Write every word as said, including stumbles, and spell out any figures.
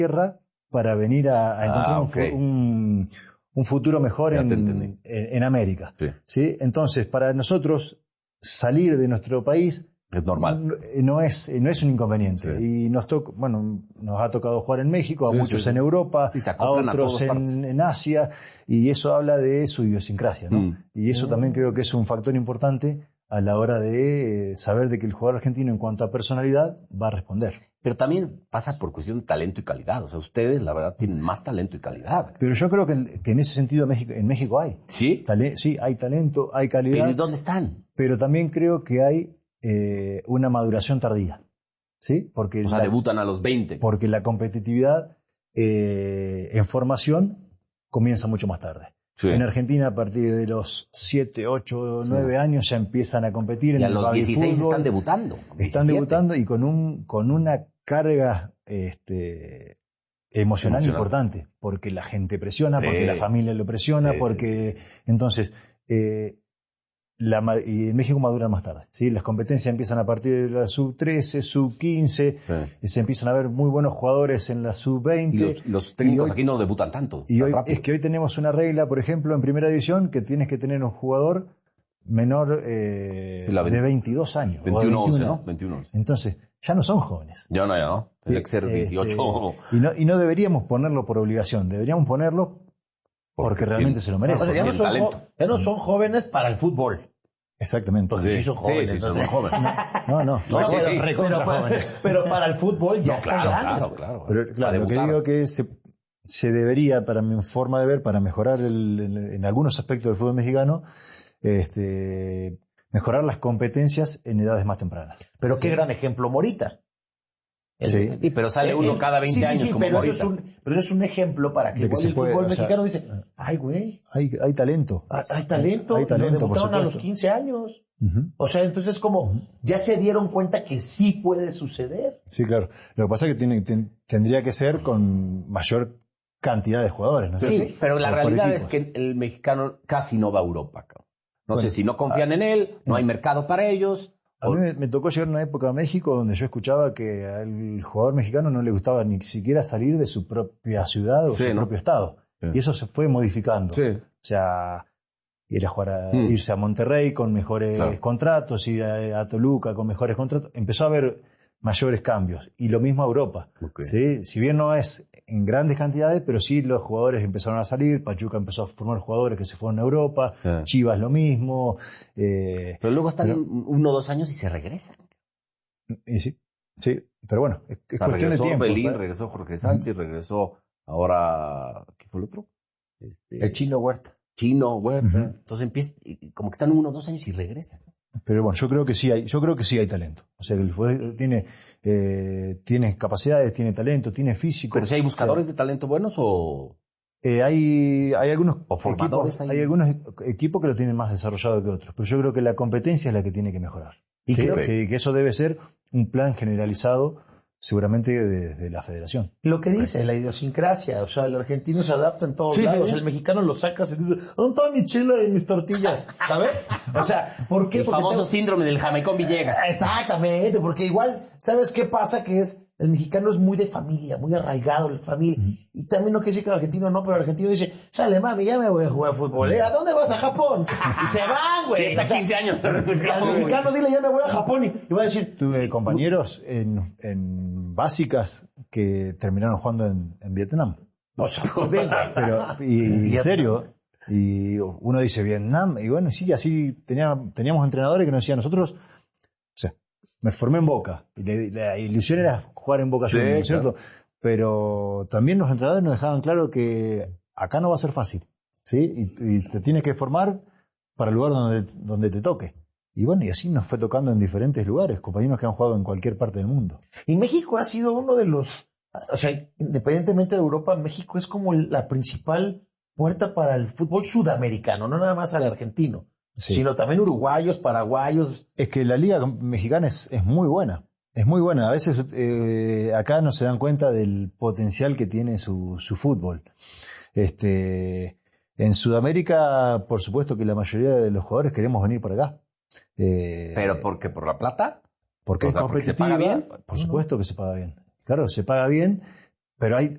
tierra para venir a, a encontrar ah, okay. un, un, un futuro mejor en, en, en América. Sí. ¿Sí? Entonces, para nosotros, salir de nuestro país es normal. No es, no es un inconveniente. Sí. Y nos toca, bueno, nos ha tocado jugar en México, a sí, muchos sí, sí. en Europa, sí, a otros a en, en Asia, y eso habla de su idiosincrasia, ¿no? Mm. Y eso mm. también creo que es un factor importante a la hora de saber de que el jugador argentino en cuanto a personalidad va a responder. Pero también pasa por cuestión de talento y calidad. O sea, ustedes, la verdad, tienen más talento y calidad. Pero yo creo que, que en ese sentido México, en México hay. ¿Sí? Tale, sí, hay talento, hay calidad. ¿Pero y dónde están? Pero también creo que hay eh, una maduración tardía. ¿Sí? Porque o sea, la, debutan a los veinte. Porque la competitividad eh, en formación comienza mucho más tarde. Sí. En Argentina, a partir de los siete, ocho, nueve sí. años ya empiezan a competir. Y en a el los dieciséis fútbol. Están debutando. Están diecisiete. Debutando y con un con una carga este, emocional, emocional importante. Porque la gente presiona, sí. porque la familia lo presiona, sí, porque... Sí. Entonces... Eh, La, y en México maduran más tarde, ¿sí? Las competencias empiezan a partir de la sub trece, sub quince, sí. y se empiezan a ver muy buenos jugadores en la sub veinte. Y los, los técnicos hoy, aquí no debutan tanto. Y hoy, rápido. Es que hoy tenemos una regla, por ejemplo, en primera división, que tienes que tener un jugador menor eh, sí, veinte, de veintidós años. veintiuno once, ¿no? veintiuno once. Entonces, ya no son jóvenes. Ya no, ya no. Tiene que ser dieciocho. Este, y, no, y no deberíamos ponerlo por obligación, deberíamos ponerlo porque, porque realmente tiene, se lo merecen. O sea, ya, no son jo- ya no son jóvenes para el fútbol. Exactamente. Porque sí son jóvenes. Sí, sí, son jóvenes. No, no. no, no sí, sí. Pero, pero, pero para el fútbol ya no, están claro, grandes. Claro, claro. Pero claro, lo que digo que se, se debería, para mi forma de ver, para mejorar el, el, en algunos aspectos del fútbol mexicano, este, mejorar las competencias en edades más tempranas. Pero qué gran ejemplo, Morita. El, sí. sí, pero sale uno cada veinte sí, sí, años sí, como pero Morita. Eso es un, pero eso es un ejemplo para que, que igual el puede, fútbol o sea, mexicano dice, ay, güey. Hay, hay talento. Hay, hay talento. Hay talento, lo debutaron a los quince años. Uh-huh. O sea, entonces como uh-huh. ya se dieron cuenta que sí puede suceder. Sí, claro. Lo que pasa es que tiene, ten, tendría que ser con mayor cantidad de jugadores, ¿no? Sí, sí, pero la realidad es que el mexicano casi no va a Europa, cabrón. No bueno, sé si no confían a, en él, no hay mercado para ellos. A mí me, me tocó llegar a una época a México donde yo escuchaba que al jugador mexicano no le gustaba ni siquiera salir de su propia ciudad o sí, su ¿no? propio estado. Sí. Y eso se fue modificando. Sí. O sea, ir a jugar a, mm. irse a Monterrey con mejores claro. contratos, ir a, a Toluca con mejores contratos. Empezó a haber mayores cambios. Y lo mismo a Europa. Okay. ¿Sí? Si bien no es en grandes cantidades, pero sí los jugadores empezaron a salir. Pachuca empezó a formar jugadores que se fueron a Europa. Sí. Chivas lo mismo. Eh, pero luego están pero, uno o dos años y se regresan. Y sí, sí. Pero bueno, es, es o sea, cuestión de tiempo. Belín, ¿verdad? Regresó Jorge Sánchez, uh-huh. regresó ahora... ¿Qué fue el otro? Este, el Chino Huerta. Chino Huerta. Uh-huh. Entonces empieza, como que están uno o dos años y regresan. Pero bueno, yo creo que sí hay, yo creo que sí hay talento. O sea, que el fútbol tiene, eh, tiene capacidades, tiene talento, tiene físico. Pero si hay buscadores o sea, de talento buenos o eh, hay, hay algunos o formadores equipos, hay... hay algunos equipos que lo tienen más desarrollado que otros. Pero yo creo que la competencia es la que tiene que mejorar. Y sí, creo que, que eso debe ser un plan generalizado, seguramente desde de la federación. Lo que dice, okay. la idiosincrasia, o sea, el argentino se adapta en todos sí, lados, sí, sí. el mexicano lo sacas y dice, ¿dónde está mi chile y mis tortillas? ¿Sabes? O sea, ¿por qué? El porque famoso tengo... síndrome del Jamaicón Villegas. Exactamente, porque igual, ¿sabes qué pasa? Que es, el mexicano es muy de familia, muy arraigado en la familia, uh-huh. y también no quiere decir que el argentino no, pero el argentino dice, sale mami, ya me voy a jugar fútbol, ¿eh? ¿A dónde vas? A Japón. Y se van, güey. Está o sea, quince años. Al mexicano dile, ya me voy a Japón, y, y va a decir... Tuve compañeros en, en básicas que terminaron jugando en, en Vietnam. O sea, joder, pero, y, en serio, y uno dice Vietnam, y bueno, sí, así tenía, teníamos entrenadores que nos decían, nosotros, o sea, me formé en Boca, y la, la ilusión era jugar en Boca sí, Juniors, ¿no es claro. cierto? Pero también los entrenadores nos dejaban claro que acá no va a ser fácil, ¿sí? Y, y te tienes que formar para el lugar donde, donde te toque. Y bueno, y así nos fue tocando en diferentes lugares, compañeros que han jugado en cualquier parte del mundo. Y México ha sido uno de los, o sea, independientemente de Europa, México es como la principal puerta para el fútbol sudamericano, no nada más al argentino, sí. sino también uruguayos, paraguayos. Es que la liga mexicana es, es muy buena, es muy buena. A veces eh, acá no se dan cuenta del potencial que tiene su, su fútbol. Este, en Sudamérica, por supuesto que la mayoría de los jugadores queremos venir por acá. Eh, ¿Pero por qué? ¿Por la plata? Porque o es sea, competitiva. ¿porque se paga bien? Por supuesto que se paga bien. Claro, se paga bien, pero hay